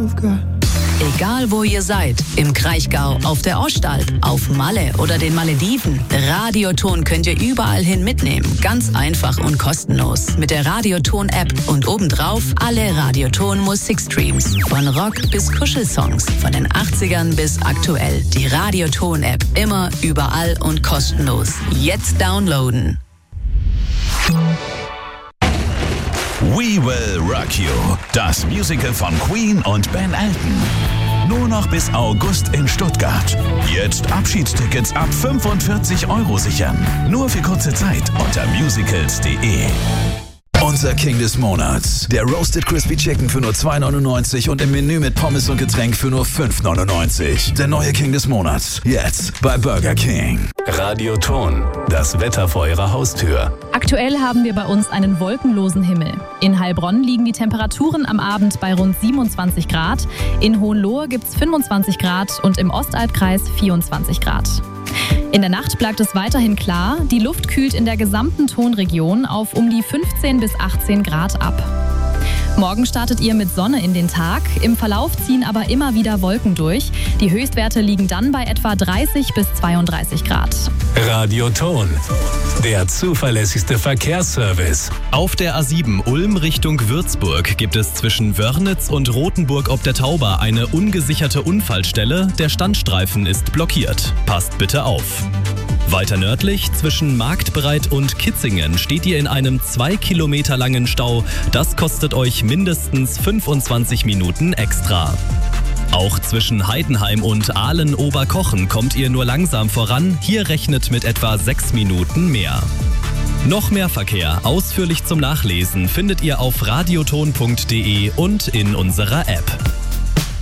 I've got. Egal wo ihr seid, im Kraichgau, auf der Ostalb, auf Malle oder den Malediven, Radioton könnt ihr überall hin mitnehmen. Ganz einfach und kostenlos. Mit der Radioton-App und obendrauf alle Radioton-Musikstreams. Von Rock bis Kuschelsongs, von den 80ern bis aktuell. Die Radioton-App, immer, überall und kostenlos. Jetzt downloaden. We Will Rock You, das Musical von Queen und Ben Elton. Nur noch bis August in Stuttgart. Jetzt Abschiedstickets ab 45 € sichern. Nur für kurze Zeit unter musicals.de. Unser King des Monats. Der Roasted Crispy Chicken für nur 2,99 und im Menü mit Pommes und Getränk für nur 5,99. Der neue King des Monats. Jetzt bei Burger King. Radioton. Das Wetter vor Ihrer Haustür. Aktuell haben wir bei uns einen wolkenlosen Himmel. In Heilbronn liegen die Temperaturen am Abend bei rund 27 Grad. In Hohenlohe gibt's 25 Grad und im Ostalbkreis 24 Grad. In der Nacht bleibt es weiterhin klar. Die Luft kühlt in der gesamten Tonregion auf um die 15 bis 18 Grad ab. Morgen startet ihr mit Sonne in den Tag. Im Verlauf ziehen aber immer wieder Wolken durch. Die Höchstwerte liegen dann bei etwa 30 bis 32 Grad. Radioton. Der zuverlässigste Verkehrsservice. Auf der A7 Ulm Richtung Würzburg gibt es zwischen Wörnitz und Rothenburg ob der Tauber eine ungesicherte Unfallstelle. Der Standstreifen ist blockiert. Passt bitte auf. Weiter nördlich, zwischen Marktbreit und Kitzingen, steht ihr in einem 2 Kilometer langen Stau. Das kostet euch mindestens 25 Minuten extra. Auch zwischen Heidenheim und Aalen-Oberkochen kommt ihr nur langsam voran. Hier rechnet mit etwa 6 Minuten mehr. Noch mehr Verkehr, ausführlich zum Nachlesen, findet ihr auf radioton.de und in unserer App.